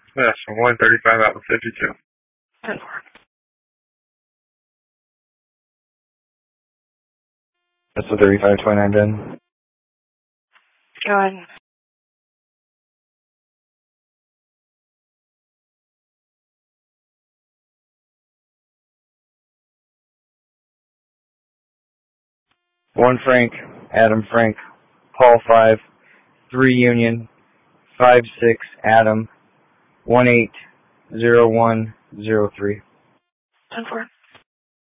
Yes, 135 out of 52. 10-4. That's the 3529 Ben. Go ahead. One Frank, Adam Frank, Paul 5, 3 Union, 5-6 Adam, 180103. 10-4.